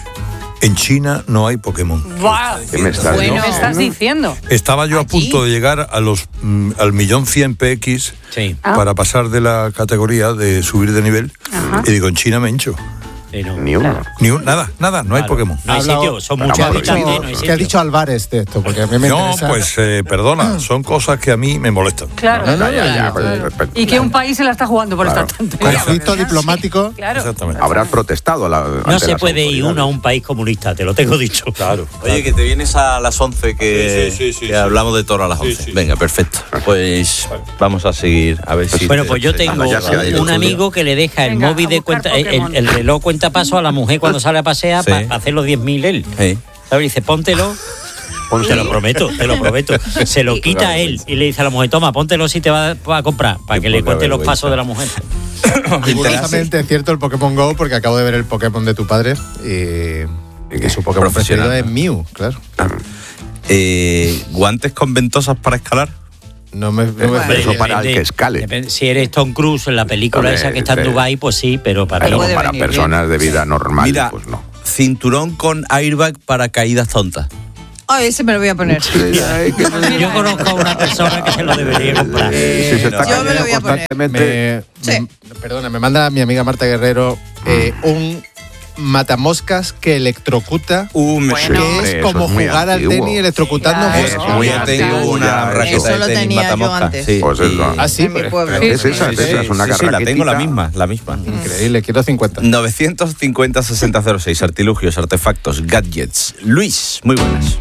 En China no hay Pokémon. Buah, ¿Qué me estás ¿qué diciendo? me estás diciendo? Estaba yo a ¿Allí? punto de llegar a los mm, al millón cien P X Sí. Ah. para pasar de la categoría de subir de nivel. Ajá. Y digo, en China me hincho. Sí, no. Ni uno. Ni un- nada, nada, no hay Claro. Pokémon. No hay Hablado- sitio, son Pero muchos vamos, habitantes, no hay ¿Qué ha sitio. dicho Álvarez de esto? Porque a mí me No, interesa. pues eh, perdona, son cosas que a mí me molestan. Claro. No, no, ya, ya, Claro. pues, pues, Y que un país se la está jugando por Claro. esta tontería. Conflicto diplomático. Claro. Exactamente. Habrás protestado a la, No ante se las puede ir autoridades. uno a un país comunista, te lo tengo dicho. Claro. Oye, que te vienes a las once que, Sí, sí, sí, sí, que sí. hablamos de toro a las Sí, once. sí. Venga, perfecto. Pues vamos a seguir a ver si... Bueno, te- pues yo te- tengo Ah, ya se ha ido un el amigo que le deja el Venga, móvil a de buscar cuenta, el, Pokémon. el reloj cuenta paso a la mujer cuando sale a pasear Sí. para hacer los diez mil él. Sí. ¿Sabes? Dice, póntelo Pónselo. Te lo prometo, te lo prometo. Se lo quita a él y le dice a la mujer, toma, póntelo si te va a comprar, para que le cuente los pasos de la mujer. Curiosamente es cierto el Pokémon Go, porque acabo de ver el Pokémon de tu padre y, y su Pokémon preferido es Mew, claro. Eh, ¿Guantes con ventosas para escalar? No me, no me Bueno, Eso para el depende- que escale. depende. Si eres Tom Cruise en la película Hombre, esa que está en este- Dubái, pues sí, pero para Pero mí no. para personas de vida normal, Mira, pues no. cinturón con airbag para caídas tontas. Ay, ese me lo voy a poner. Yo conozco a una persona que se lo debería comprar. Eh, si se está Yo me lo voy a poner. Me, Sí. me- perdona, me manda mi amiga Marta Guerrero eh, un matamoscas que electrocuta, Uh, me- que Sí, hombre, es eso como es muy jugar al antiguo. tenis electrocutando Claro. moscas. Es muy Yo tengo antiguo una ya, raqueta eso de lo tenis tenía yo matamoscas. antes. Sí, Pues y- eso. Ah, sí, En mi pues, pueblo. Es esa, es esa, es una sí, sí, la tengo la raquetita. misma, la misma. increíble, quiero cincuenta. novecientos cincuenta sesenta cero seis, artilugios, artefactos, gadgets. Luis, muy buenas.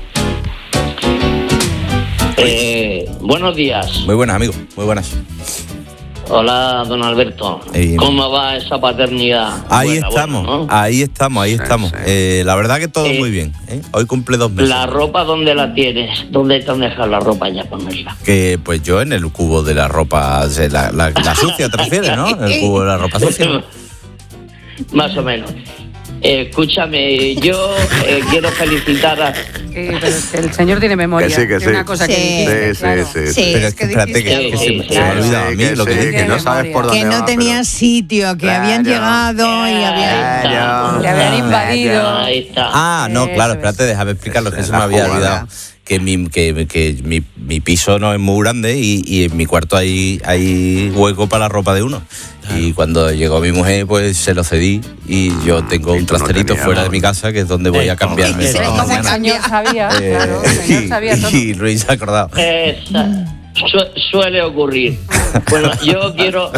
Eh, buenos días. Muy buenas, amigo, muy buenas. Hola, don Alberto. Eh, ¿Cómo va esa paternidad? Ahí Buena, estamos, buena, ¿no? ahí estamos, ahí estamos. Eh, la verdad que todo Eh, muy bien. ¿eh? Hoy cumple dos meses. La ropa, ¿dónde la tienes? ¿Dónde te han dejado la ropa ya ponerla? Que pues yo en el cubo de la ropa, o sea, la, la- la sucia te refieres, ¿no? En el cubo de la ropa sucia. Más o menos. Eh, escúchame, yo eh, quiero felicitar a... Eh, pero es que el señor tiene memoria. Que sí, que de sí. una cosa que Sí. dijiste, Sí, claro. sí, sí. Sí, Pero es es que que espérate que, dijiste que se, algo. me- Sí, se me ha claro. olvidado a mí que lo que sí, dije. que no Memoria. sabes por dónde Que no va, tenía pero- sitio, que habían Claro. llegado y habían... Claro. Le habían invadido. Ahí está. Ah, no, Eso claro, es. espérate, déjame explicarlo, que Esa se es me la había jugada. olvidado. Que mi, que, que mi, mi piso no es muy grande y, y en mi cuarto hay, hay hueco para la ropa de uno. Y cuando llegó mi mujer, pues se lo cedí y yo tengo Y un tú no trasterito tenías, fuera ¿no? de mi casa, que es donde voy a Eh, cambiarme. y se todas ve las cómo El mañanas. señor sabía, Eh, claro, el señor sabía todo. y Luis se ha acordado. Esa- su- suele ocurrir. Bueno, yo quiero...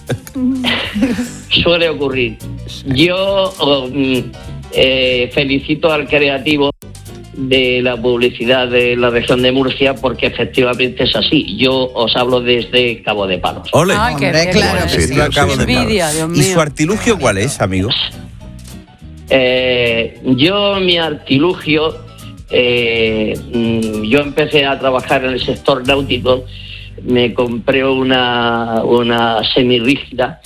suele ocurrir. Yo oh, mm, eh, felicito al creativo de la publicidad de la región de Murcia porque efectivamente es así. Yo os hablo desde Cabo de Palos. Ole. Ay, qué Hombre, qué claro bueno. que sí. Lo acabo de Envidia, parar. Dios ¿Y mío. su artilugio cuál es, amigo? Eh, yo, mi artilugio, eh, mm, yo empecé a trabajar en el sector náutico, me compré una, una semirrígida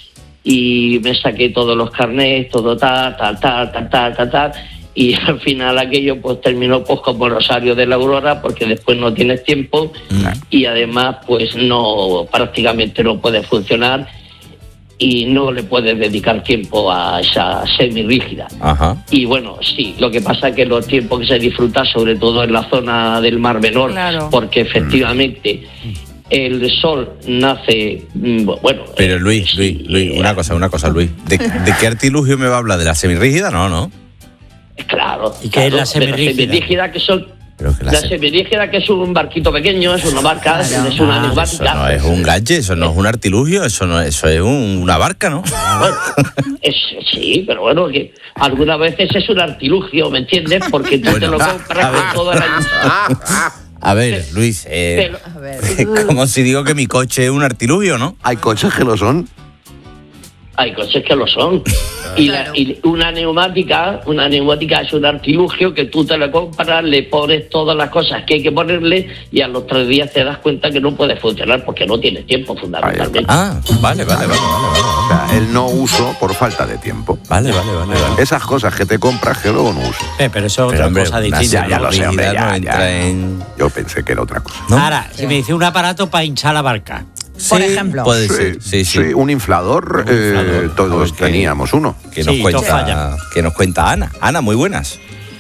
y me saqué todos los carnets, todo tal, tal, tal, tal, tal, tal, tal, y al final aquello pues terminó pues como Rosario de la Aurora porque después no tienes tiempo y además pues no, prácticamente no puede funcionar y no le puedes dedicar tiempo a esa semirrígida. Ajá. Y bueno, sí, lo que pasa es que los tiempos que se disfruta, sobre todo en la zona del Mar Menor, Claro. porque efectivamente el sol nace, mm, bueno... Pero eh, Luis, Luis, sí, Luis, eh, una cosa, una cosa, Luis. ¿De, de qué artilugio me va a hablar? ¿De la semirrígida? No, no. Claro. ¿Y qué es claro, la semirrígida? de semirrígida que son... Pero que la La se- semirrígida que es un barquito pequeño, es una barca, es una Ah, neumática. eso no es un gadget, eso no es un artilugio, eso no eso es un- una barca, ¿no? Bueno, es- sí, pero bueno, que algunas veces es un artilugio, ¿me entiendes? Porque tú te lo compras con toda la... A ver, Luis, eh, como si digo que mi coche es un artilugio, ¿no? Hay coches que lo son. Hay coches que lo son. Y, la- y una neumática, una neumática es un artilugio que tú te lo compras, le pones todas las cosas que hay que ponerle y a los tres días te das cuenta que no puede funcionar porque no tienes tiempo, fundamentalmente. Ah, vale, vale, vale, vale, O sea, el no uso por falta de tiempo. Vale, vale, vale. vale. Esas cosas que te compras que luego no uso. Eh, pero eso es Pero, otra hombre, cosa una distinta. Ya, ya ¿no? lo sé, hombre, Rígida ya, no entra ya. en- Yo pensé que era otra cosa. ¿No? Ahora, si me dice un aparato para hinchar la barca. Por Sí, ejemplo. Puede Sí, ser, sí, sí. sí, un inflador, Un inflador. eh, todos A ver qué- teníamos uno. Que nos Sí, cuenta, todo falla. que nos cuenta Ana. Ana, muy buenas.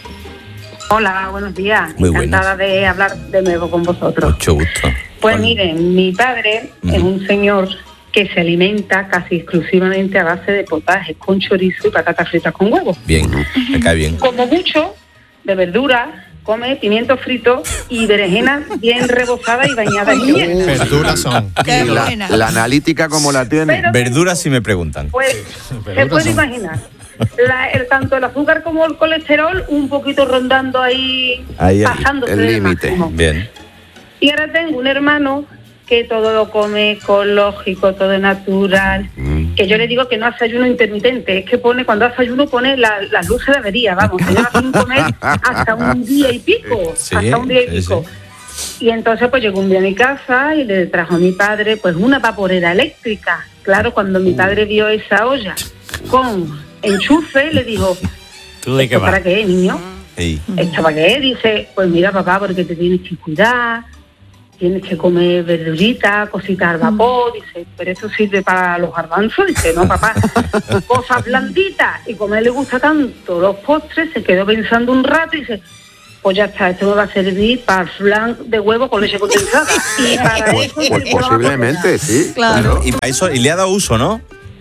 Hola, buenos días. Muy Encantada de hablar de nuevo con vosotros. Mucho gusto. Pues miren, mi padre es un señor que se alimenta casi exclusivamente a base de potajes con chorizo y patatas fritas con huevo. Bien, me cae bien. Como mucho de verduras, come pimiento frito y berenjenas bien rebozadas y bañadas en miel. Verduras son. Y la, la analítica como la tiene. Pero- Verduras si me preguntan. Pues se puede imaginar. La- el, tanto el azúcar como el colesterol un poquito rondando ahí, Ahí el- pasándose el del límite. máximo. Bien. Y ahora tengo un hermano que todo lo come ecológico, todo natural. que yo le digo que no hace ayuno intermitente, es que pone, cuando hace ayuno pone la, las luces de avería, vamos, se lleva sin comer hasta un día y pico, Sí, hasta un día y sí, pico. sí. Y entonces pues llegó un día a mi casa y le trajo a mi padre pues una vaporera eléctrica. Claro, cuando mi padre vio esa olla con enchufe, le dijo, ¿Tú de qué ¿esto vas? para qué, niño? Sí. ¿Esto para qué? Dice, pues mira, papá, porque te tienes que cuidar, tienes que comer verduritas, cositas al vapor. Dice, pero eso sirve para los garbanzos. Dice, no, papá, cosas blanditas. Y como a él le gusta tanto los postres, se quedó pensando un rato y dice, pues ya está, esto me va a servir para flan de huevo con leche condensada. Y para Pues, eso... pues sirvió la posiblemente, sí. Claro. Y para eso, y le ha dado uso, ¿no?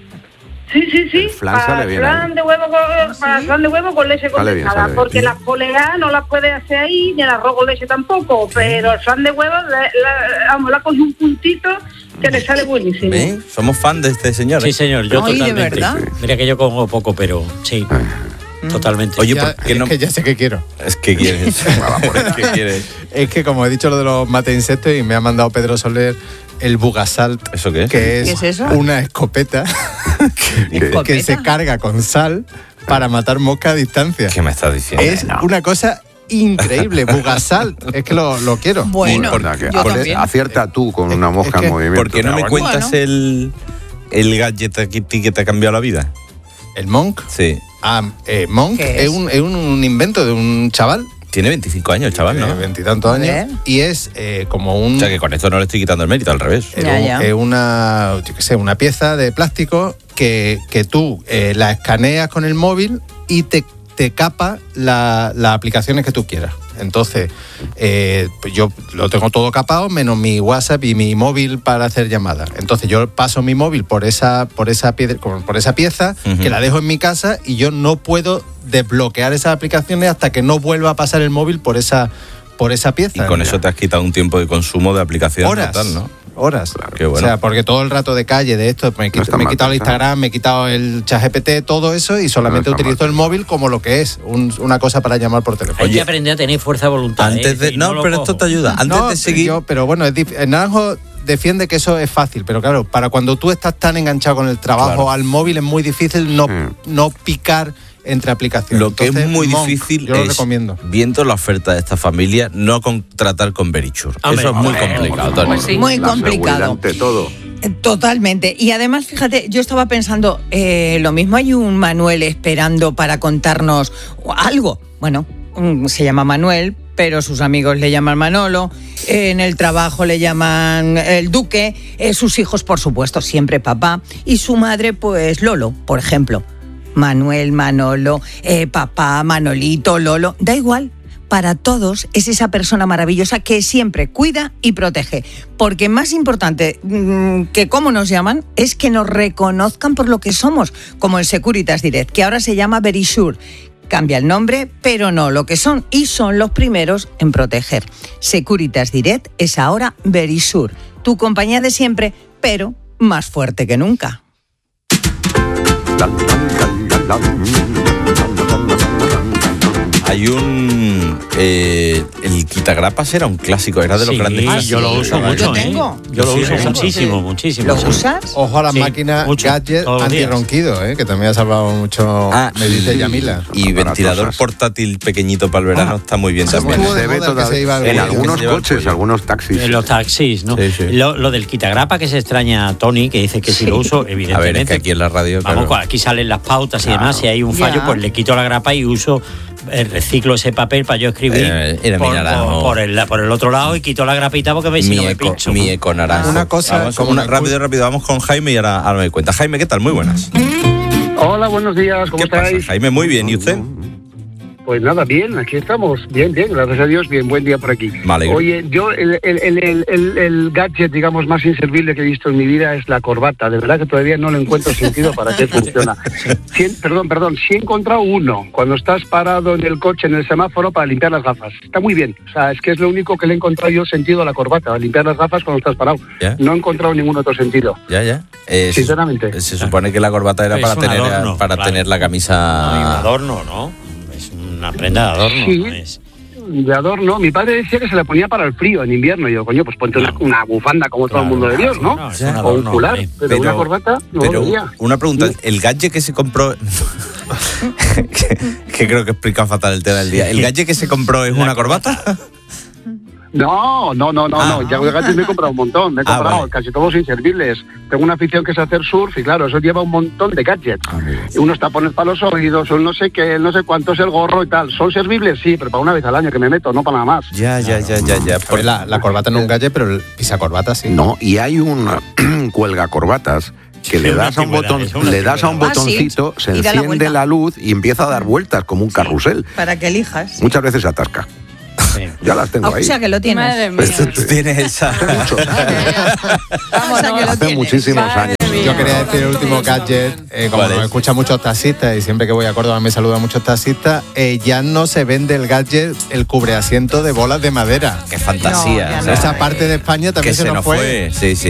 Sí, sí, sí. flan para sale bien, flan ¿eh? de huevo con, para flan de huevo con leche Sale bien, condensada, sale bien. porque Sí. las poleas no las puede hacer ahí, ni el arroz con leche tampoco, pero el flan de huevo, le, le, vamos, le ha cogido un puntito que le sale buenísimo. ¿Ven? Somos fan de este señor. ¿eh? Sí, señor, yo Ay, ¿de totalmente. verdad? Mira que yo como poco, pero sí, totalmente. Oye, Ya- ¿por qué es no? que ya sé qué quiero. Es que quieres. ¿Qué quieres? Es que como he dicho lo de los mate insectos y me ha mandado Pedro Soler el Bugasalt, ¿Eso qué es? que es, ¿Qué es eso? una escopeta que, que ¿Escopeta? se carga con sal para matar moscas a distancia. ¿Qué me estás diciendo? Es una cosa increíble, Bugasalt. Es que lo, lo quiero. Bueno, Por- por- yo por- también. acierta tú con una mosca que- en movimiento. ¿Por qué no me Pero bueno. cuentas Bueno. el, el gadget que, que te ha cambiado la vida? ¿El Monk? Sí. Ah, eh, Monk ¿Qué es, es? un, es un invento de un chaval Tiene veinticinco años el chaval, de ¿no? veintitantos A años ver. y es eh, como un... O sea que con esto no le estoy quitando el mérito, al revés. Es Ya, un- ya. es una, yo qué sé, una pieza de plástico que, que tú eh, la escaneas con el móvil y te, te capa la- las aplicaciones que tú quieras. Entonces, eh, pues yo lo tengo todo capado, menos mi WhatsApp y mi móvil para hacer llamadas. Entonces yo paso mi móvil por esa, por esa, piedra- por esa pieza, Ujú. que la dejo en mi casa y yo no puedo desbloquear esas aplicaciones hasta que no vuelva a pasar el móvil por esa, por esa pieza. Y con eso te has quitado un tiempo de consumo de aplicaciones Horas. total, ¿no? Horas. Qué bueno. O sea, porque todo el rato de calle, de esto, me, he quit- está me he mal quitado el pensado. Instagram, me he quitado el ChatGPT, todo eso, y solamente No está utilizo mal el móvil como lo que es, un- una cosa para llamar por teléfono. Hay Oye, que aprender a tener fuerza de voluntad. Antes ¿eh? de, Si no, lo pero cojo. esto te ayuda. Antes No, de seguir. yo- pero bueno, es dif- Naranjo defiende que eso es fácil, pero claro, para cuando tú estás tan enganchado con el trabajo Claro. al móvil es muy difícil no, no picar entre aplicaciones. Lo que Entonces, es muy Monk, difícil yo lo es, recomiendo. viendo la oferta de esta familia, no contratar con Verisure. Hombre, Eso es muy hombre, complicado, hombre, Tony. pues sí. Muy La complicado. seguridad ante todo. Eh, Totalmente. Y además, fíjate, yo estaba pensando, eh, lo mismo hay un Manuel esperando para contarnos algo. Bueno, mm, se llama Manuel, pero sus amigos le llaman Manolo, eh, en el trabajo le llaman el Duque, eh, sus hijos, por supuesto, siempre papá, y su madre, pues Lolo, por ejemplo. Manuel, Manolo, eh, papá, Manolito, Lolo, da igual. Para todos es esa persona maravillosa que siempre cuida y protege. Porque más importante mm, que cómo nos llaman es que nos reconozcan por lo que somos, como el Securitas Direct, que ahora se llama Verisure. Cambia el nombre, pero no lo que son, y son los primeros en proteger. Securitas Direct es ahora Verisure, tu compañía de siempre, pero más fuerte que nunca. Hay un. Eh, el quitagrapas era un clásico, era de los Sí, grandes ah, clásicos. yo lo uso mucho, Yo ¿eh? tengo. Yo lo Sí, uso sí, muchísimo, sí. muchísimo. ¿Lo sí. usas? Ojo a las Sí, máquinas mucho, gadget todos los días. antirronquido, ¿eh? Que también ha salvado mucho, Ah, me dice Yamila. Y ventilador portátil pequeñito para el verano Ah, está muy bien se también. estuvo de Se ve moda que todavía- se iba al en cuello. algunos Que se lleva al coches, cuello. algunos taxis. En los taxis, ¿no? Sí, sí. Lo, lo del quitagrapa que se extraña a Tony, que dice que si lo uso, evidentemente. A ver, es que aquí en la radio. Vamos, claro. aquí salen las pautas y demás. Si hay un fallo, Ya. pues le quito la grapa y uso, eh, reciclo ese papel para yo escribir Eh, era mi por, naranjo. por- por el, por el otro lado y quito la grapita porque veis si Mi no me eco, pincho. mi eco naranjo. Una cosa, Vamos, como una- una- rápido, rápido, vamos con Jaime y ahora, ahora me cuenta. Jaime, ¿qué tal? Muy buenas. Hola, buenos días, ¿cómo ¿Qué pasa, estáis? Jaime? Muy bien, ¿y usted? Pues nada, bien, aquí estamos, bien, bien, gracias a Dios, bien, buen día por aquí. Me alegro. Oye, yo el, el, el, el, el- el gadget, digamos, más inservible que he visto en mi vida es la corbata, de verdad que todavía no le encuentro sentido para qué funciona. Sí, perdón, perdón, sí he encontrado uno, cuando estás parado en el coche, en el semáforo, para limpiar las gafas, está muy bien, o sea, es que es lo único que le he encontrado yo sentido a la corbata, a limpiar las gafas cuando estás parado, ¿Ya? no he encontrado ningún otro sentido. Ya, ya. Eh, se- Sinceramente. Se, supone que la corbata era Es para un tener adorno, para claro. tener la No, y un camisa. adorno, ¿no? Es una prenda de adorno. Sí. ¿no? Es, de adorno. Mi padre decía que se la ponía para el frío en invierno. Y yo, coño, pues ponte una, una bufanda como todo el mundo de Dios, ¿no? no, es un o un adorno, fular, hombre. pero, Pero- una corbata no Pero lo veía. una pregunta, el gadget que se compró... que, que creo que he explicado fatal el tema del día. ¿El gadget que se compró es una corbata? No, no, no, no, Ah. no. Ya de gadgets me he comprado un montón. Me he Ah, comprado vale. casi todos inservibles. Tengo una afición que es hacer surf y claro, eso lleva un montón de gadgets. Y unos tapones para los oídos, un no sé qué, no sé cuánto es el gorro y tal. ¿Son servibles? Sí, pero para una vez al año que me meto, no para nada más. Ya, ya, ya, ya, ya. A ver, la, la corbata no es un gadget, pero el pisacorbata sí. No, y hay un cuelga corbatas que le una das a un antigüedad, botón, es una le das a un antigüedad. Ah, sí. botoncito, se Y da la enciende vuelta. la luz y empieza a dar vueltas como un carrusel. Para que elijas. Muchas veces se atasca. Ya las tengo O ahí. sea que lo tienes. Madre mía. Pues tú, tú tienes esa... O sea que lo Hace tienes. muchísimos años. Yo quería decir el último gadget, eh, como ¿Cuál nos es? escuchan muchos taxistas y siempre que voy a Córdoba me saludan muchos taxistas, eh, ya no se vende el gadget, el cubreasiento de bolas de madera. Qué fantasía. No, ya o no. sea, Esa parte de España también que se, se nos nos fue. fue. Sí, sí.